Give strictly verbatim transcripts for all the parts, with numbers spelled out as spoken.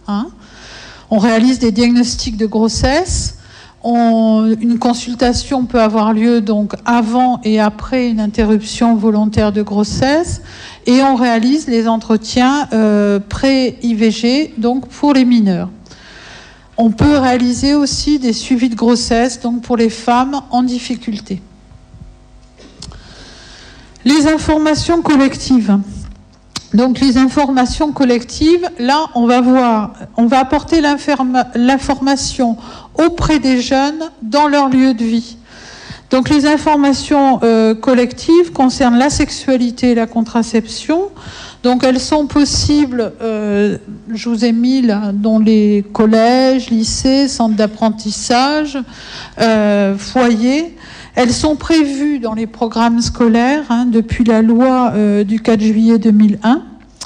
Hein. On réalise des diagnostics de grossesse. On, une consultation peut avoir lieu donc avant et après une interruption volontaire de grossesse. Et on réalise les entretiens euh, pré-I V G, donc pour les mineurs. On peut réaliser aussi des suivis de grossesse, donc pour les femmes en difficulté. Les informations collectives. Donc les informations collectives, là on va voir, on va apporter l'information auprès des jeunes dans leur lieu de vie. Donc les informations euh, collectives concernent la sexualité et la contraception. Donc elles sont possibles, euh, je vous ai mis là, dans les collèges, lycées, centres d'apprentissage, euh, foyers. Elles sont prévues dans les programmes scolaires hein, depuis la loi euh, du quatre juillet deux mille un.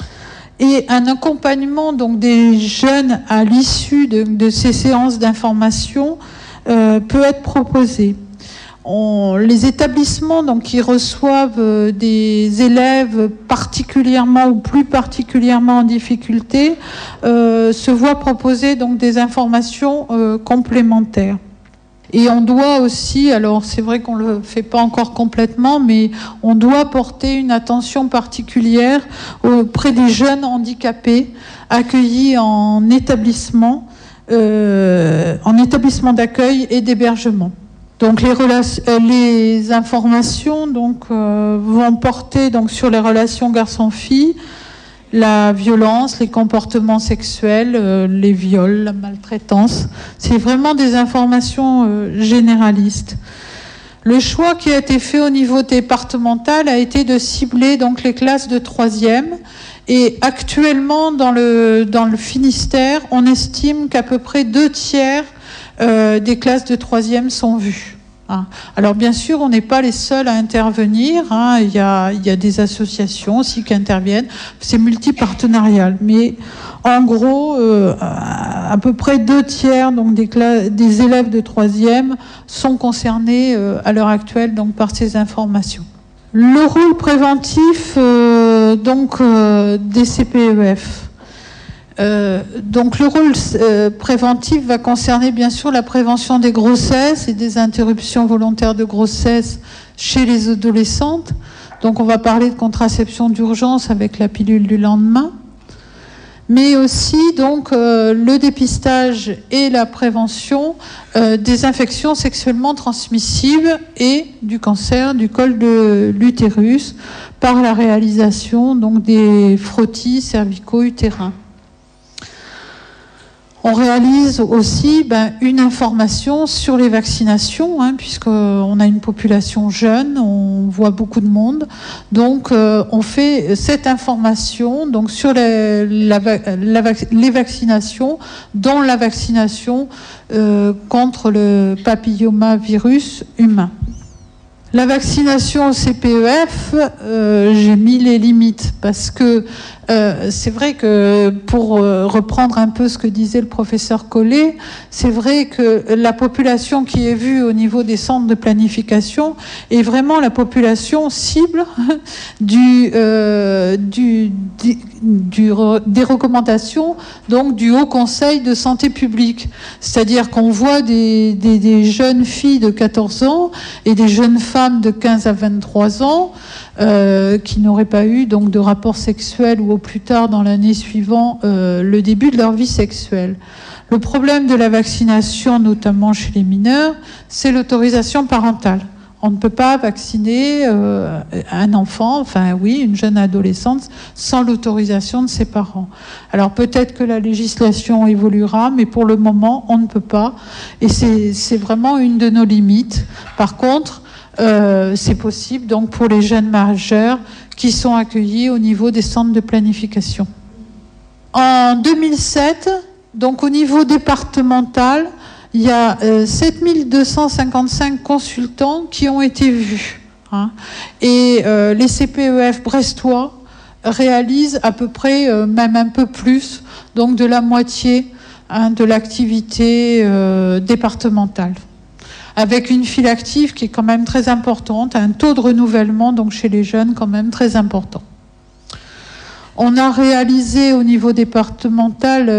Et un accompagnement donc, des jeunes à l'issue de, de ces séances d'information euh, peut être proposé. On, les établissements donc, qui reçoivent euh, des élèves particulièrement ou plus particulièrement en difficulté euh, se voient proposer donc, des informations euh, complémentaires. Et on doit aussi, alors c'est vrai qu'on ne le fait pas encore complètement, mais on doit porter une attention particulière auprès des jeunes handicapés accueillis en établissement, euh, en établissement d'accueil et d'hébergement. Donc les, relations, les informations donc, euh, vont porter donc, sur les relations garçon-fille, la violence, les comportements sexuels, euh, les viols, la maltraitance. C'est vraiment des informations euh, généralistes. Le choix qui a été fait au niveau départemental a été de cibler donc, les classes de troisième. Et actuellement, dans le, dans le Finistère, on estime qu'à peu près deux tiers euh, des classes de troisième sont vues. Alors bien sûr, on n'est pas les seuls à intervenir. Hein. Il y a, il y a des associations aussi qui interviennent. C'est multipartenarial. Mais en gros, euh, à peu près deux tiers donc, des, classes, des élèves de troisième sont concernés euh, à l'heure actuelle donc, par ces informations. Le rôle préventif euh, donc, euh, des C P E F. Euh, donc le rôle euh, préventif va concerner bien sûr la prévention des grossesses et des interruptions volontaires de grossesse chez les adolescentes. Donc on va parler de contraception d'urgence avec la pilule du lendemain, mais aussi donc euh, le dépistage et la prévention euh, des infections sexuellement transmissibles et du cancer du col de l'utérus par la réalisation donc des frottis cervico-utérins. On réalise aussi ben, une information sur les vaccinations, hein, puisqu'on a une population jeune, on voit beaucoup de monde. Donc, euh, on fait cette information donc, sur les, la, la, les vaccinations, dont la vaccination euh, contre le papillomavirus humain. La vaccination au C P E F, euh, j'ai mis les limites parce que euh, c'est vrai que pour euh, reprendre un peu ce que disait le professeur Collet, c'est vrai que la population qui est vue au niveau des centres de planification est vraiment la population cible du, euh, du, du, du des recommandations donc du Haut Conseil de santé publique. C'est-à-dire qu'on voit des, des, des jeunes filles de quatorze ans et des jeunes femmes de quinze à vingt-trois ans euh, qui n'auraient pas eu donc de rapport sexuel ou au plus tard dans l'année suivant euh, le début de leur vie sexuelle. Le problème de la vaccination, notamment chez les mineurs, c'est l'autorisation parentale. On ne peut pas vacciner euh, un enfant, enfin oui, une jeune adolescente, sans l'autorisation de ses parents. Alors peut-être que la législation évoluera, mais pour le moment, on ne peut pas. Et c'est, c'est vraiment une de nos limites. Par contre, euh, c'est possible donc pour les jeunes majeurs qui sont accueillis au niveau des centres de planification. En deux mille sept, donc au niveau départemental, il y a euh, sept mille deux cent cinquante-cinq consultants qui ont été vus. Hein, et euh, les C P E F brestois réalisent à peu près, euh, même un peu plus, donc de la moitié hein, de l'activité euh, départementale. Avec une file active qui est quand même très importante, un taux de renouvellement donc chez les jeunes quand même très important. On a réalisé au niveau départemental